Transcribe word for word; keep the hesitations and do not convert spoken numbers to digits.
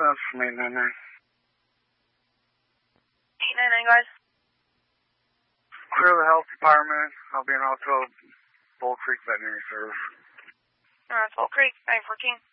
That's eight nine nine. eight nine nine, guys. Clear the health department. I'll be in Alto, Bull Creek Veterinary Service. Alright, Bull Creek, nine fourteen.